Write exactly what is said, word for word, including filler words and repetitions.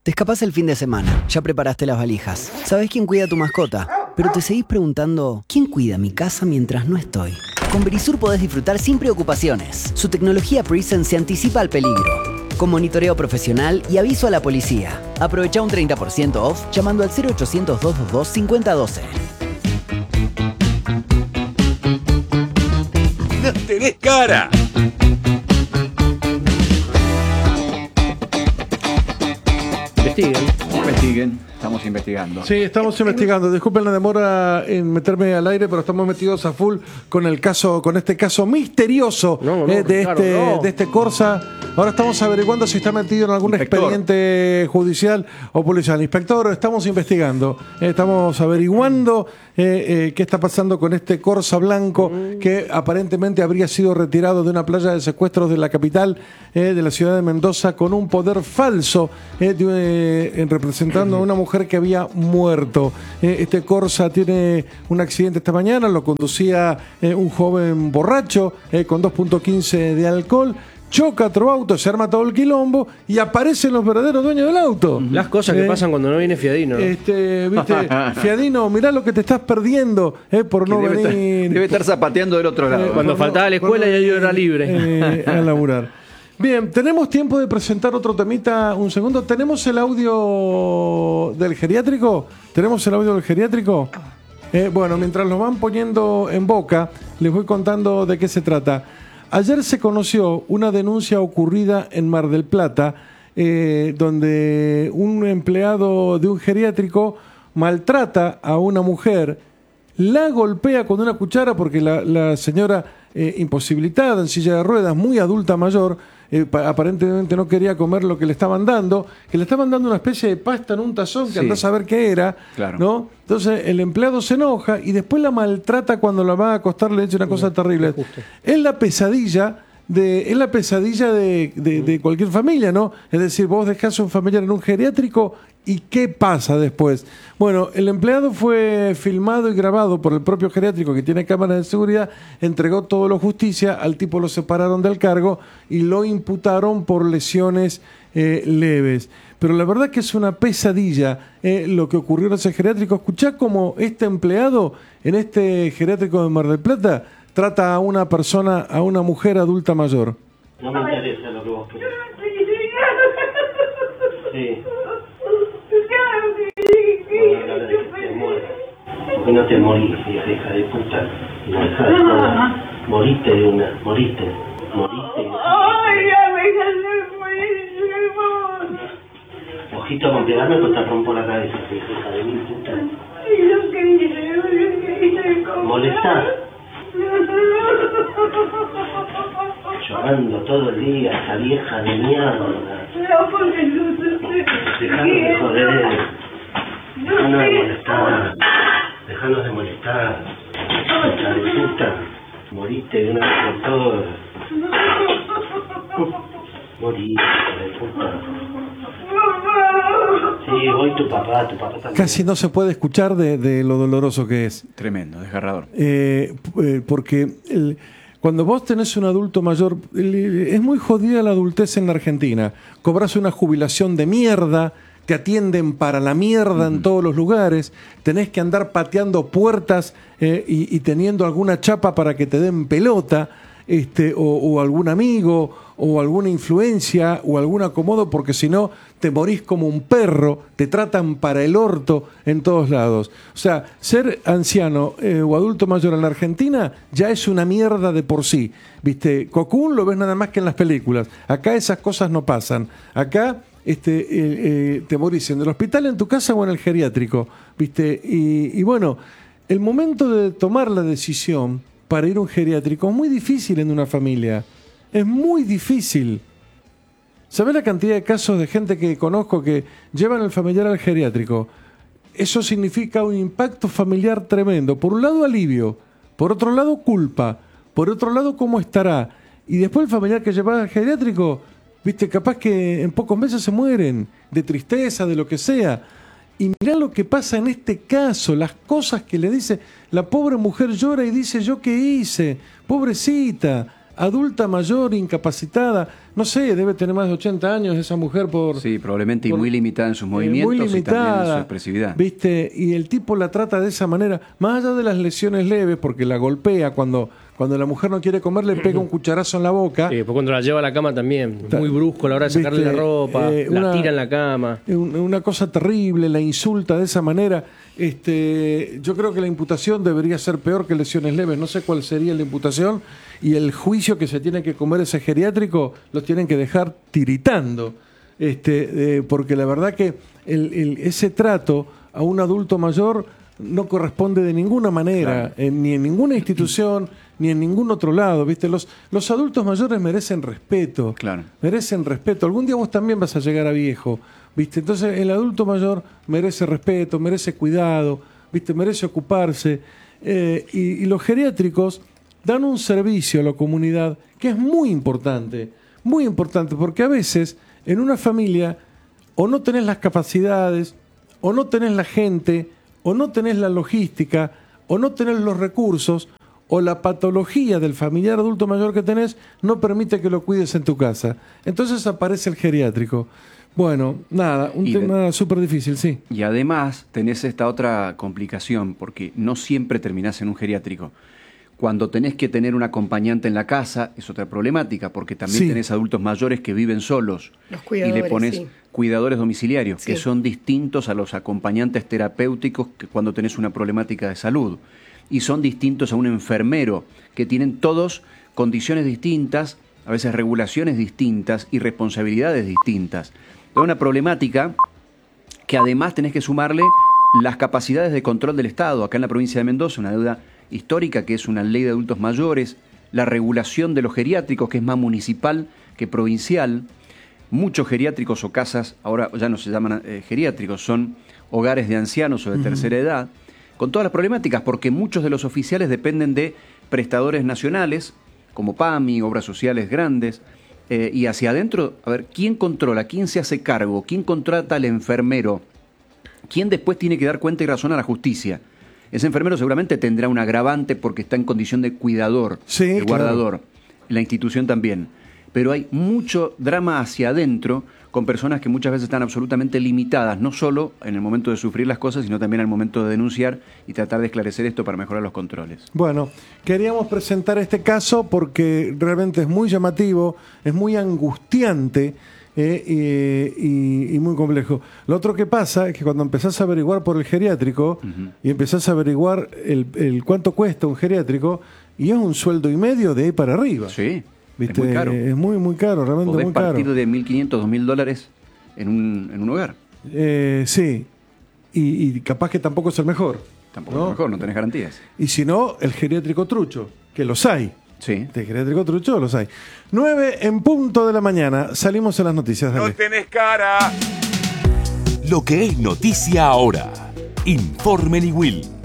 Te escapás el fin de semana, ya preparaste las valijas. ¿Sabés quién cuida a tu mascota? Pero te seguís preguntando, ¿quién cuida mi casa mientras no estoy? Con Verisur podés disfrutar sin preocupaciones. Su tecnología Presence se anticipa al peligro, con monitoreo profesional y aviso a la policía. Aprovecha un treinta por ciento off llamando al cero ochocientos, dos dos dos, cinco cero uno dos. ¡No tenés cara! Investiguen. Investiguen, estamos investigando. Sí, estamos investigando. Disculpen la demora en meterme al aire, pero estamos metidos a full con el caso, con este caso misterioso no, no, eh, de, claro, este, no. de este Corsa. Ahora estamos averiguando si está metido en algún Inspector. expediente judicial o policial. Inspector, estamos investigando, eh, estamos averiguando eh, eh, qué está pasando con este Corsa blanco Mm. que aparentemente habría sido retirado de una playa de secuestros de la capital eh, de la ciudad de Mendoza con un poder falso eh, de, eh, representando a una mujer que había muerto. Eh, este Corsa tiene un accidente esta mañana, lo conducía eh, un joven borracho eh, con dos punto quince de alcohol. Choca otro auto, se arma todo el quilombo y aparecen los verdaderos dueños del auto. Las cosas que Eh, pasan cuando no viene Fiadino. ¿no? Este, viste, Fiadino, mirá lo que te estás perdiendo eh, por Que no debe, venir. estar, debe estar zapateando del otro lado. Eh, Cuando por faltaba la escuela por y ahí era libre. eh, a laburar. Bien, tenemos tiempo de presentar otro temita. Un segundo. ¿Tenemos el audio del geriátrico? ¿Tenemos el audio del geriátrico? Eh, bueno, mientras lo van poniendo en boca, les voy contando de qué se trata. Ayer se conoció una denuncia ocurrida en Mar del Plata, eh, donde un empleado de un geriátrico maltrata a una mujer, la golpea con una cuchara porque la, la señora eh, imposibilitada, en silla de ruedas, muy adulta mayor, eh, pa- aparentemente no quería comer lo que le estaban dando, que le estaban dando una especie de pasta en un tazón que Sí. andás a ver qué era, Claro. ¿no? Entonces el empleado se enoja y después la maltrata cuando la va a acostar, le dice una cosa terrible. Es la pesadilla de, es la pesadilla de, de, de cualquier familia, ¿no? Es decir, vos dejás a un familiar en un geriátrico y ¿qué pasa después? Bueno, el empleado fue filmado y grabado por el propio geriátrico que tiene cámaras de seguridad, entregó todo lo justicia, al tipo lo separaron del cargo y lo imputaron por lesiones eh, leves. Pero la verdad que es una pesadilla eh, lo que ocurrió en ese geriátrico. Escuchá cómo este empleado en este geriátrico de Mar del Plata trata a una persona, a una mujer adulta mayor. No me interesa lo que vos querés. Sí. Bueno, ahora te mueres. ¿Por qué no te morís, hija, hija de puta? No dejás de joder. Moriste de una, moriste. Moriste de una. Ojito con pegarme pues te rompo la cabeza, hija de mil puta. ¿Molestás? Llorando todo el día, esa vieja de mierda. Dejando de joder. Dejanos de molestar. Dejanos de molestar. Hija de puta. Moriste de una vez por todas. Moriste de puta. Sí, voy tu papá, tu papá también. Casi no se puede escuchar de, de lo doloroso que es. Tremendo, desgarrador. Eh, eh, porque el- cuando vos tenés un adulto mayor, el- es muy jodida la adultez en la Argentina. Cobras una jubilación de mierda, te atienden para la mierda en todos los lugares, tenés que andar pateando puertas eh, y, y teniendo alguna chapa para que te den pelota, este, o, o algún amigo, o alguna influencia, o algún acomodo, porque si no te morís como un perro, te tratan para el orto en todos lados. O sea, ser anciano eh, o adulto mayor en la Argentina ya es una mierda de por sí. ¿Viste? Cocoon lo ves nada más que en las películas. Acá esas cosas no pasan. Acá este, eh, eh, te morís en el hospital, en tu casa o en el geriátrico. ¿Viste? Y, y bueno, el momento de tomar la decisión para ir a un geriátrico es muy difícil en una familia. Es muy difícil. ¿Sabés la cantidad de casos de gente que conozco que llevan al familiar al geriátrico? Eso significa un impacto familiar tremendo. Por un lado, alivio. Por otro lado, culpa. Por otro lado, ¿cómo estará? Y después el familiar que lleva al geriátrico, viste, capaz que en pocos meses se mueren. De tristeza, de lo que sea. Y mirá lo que pasa en este caso, las cosas que le dice. La pobre mujer llora y dice, ¿yo qué hice? Pobrecita, adulta mayor, incapacitada. no sé, debe tener más de ochenta años esa mujer por... Sí, probablemente por, y muy limitada en sus movimientos eh, muy limitada, y también en su expresividad. ¿Viste? Y el tipo la trata de esa manera, más allá de las lesiones leves, porque la golpea cuando, cuando la mujer no quiere comer, le pega un cucharazo en la boca. Sí, después cuando la lleva a la cama también, muy brusco a la hora de sacarle ¿Viste? la ropa, Eh, la una- tira en la cama. Una cosa terrible, la insulta de esa manera. Este, yo creo que la imputación debería ser peor que lesiones leves. No sé cuál sería la imputación. Y el juicio que se tiene que comer ese geriátrico lo tienen que dejar tiritando. Este, eh, porque la verdad que el, el- ese trato a un adulto mayor no corresponde de ninguna manera, Claro. eh, ni en ninguna institución, ni en ningún otro lado. ¿Viste? Los, los adultos mayores merecen respeto. Claro. Merecen respeto. Algún día vos también vas a llegar a viejo, ¿viste? Entonces el adulto mayor merece respeto, merece cuidado, ¿viste? Merece ocuparse. Eh, y, y los geriátricos dan un servicio a la comunidad que es muy importante, muy importante, porque a veces en una familia o no tenés las capacidades, o no tenés la gente, o no tenés la logística, o no tenés los recursos, o la patología del familiar adulto mayor que tenés no permite que lo cuides en tu casa. Entonces aparece el geriátrico. Bueno, nada, un Y de- tema súper difícil, sí. Y además tenés esta otra complicación, porque no siempre terminás en un geriátrico. Cuando tenés que tener un acompañante en la casa, es otra problemática, porque también Sí. tenés adultos mayores que viven solos. Los y cuidadores, le pones sí. cuidadores domiciliarios, que Sí. son distintos a los acompañantes terapéuticos que cuando tenés una problemática de salud. Y son distintos a un enfermero, que tienen todos condiciones distintas, a veces regulaciones distintas y responsabilidades distintas. Es una problemática que además tenés que sumarle las capacidades de control del Estado. Acá en la provincia de Mendoza, una deuda histórica que es una ley de adultos mayores, la regulación de los geriátricos, que es más municipal que provincial. Muchos geriátricos o casas, ahora ya no se llaman eh, geriátricos, son hogares de ancianos o de tercera edad, con todas las problemáticas, porque muchos de los oficiales dependen de prestadores nacionales, como PAMI, obras sociales grandes, eh, y hacia adentro, a ver, ¿quién controla? ¿Quién se hace cargo? ¿Quién contrata al enfermero? ¿Quién después tiene que dar cuenta y razón a la justicia? Ese enfermero seguramente tendrá un agravante porque está en condición de cuidador, Sí, de claro. guardador. La institución también. Pero hay mucho drama hacia adentro con personas que muchas veces están absolutamente limitadas, no solo en el momento de sufrir las cosas, sino también al momento de denunciar y tratar de esclarecer esto para mejorar los controles. Bueno, queríamos presentar este caso porque realmente es muy llamativo, es muy angustiante eh, y, y- y muy complejo. Lo otro que pasa es que cuando empezás a averiguar por el geriátrico y empezás a averiguar el, el cuánto cuesta un geriátrico, y es un sueldo y medio de ahí para arriba. Sí, ¿Viste? es muy caro. Es muy, muy caro, realmente Podés muy caro. partir de mil quinientos, dos mil dólares en un, en un hogar. Eh, sí, y, y capaz que tampoco es el mejor. Tampoco ¿no? es mejor, no tenés garantías. Y si no, el geriátrico trucho, que los hay. Sí. De geriátrico trucho los hay. nueve en punto de la mañana. Salimos en las noticias. No Dale. tenés cara. Lo que es noticia ahora. Informe Will.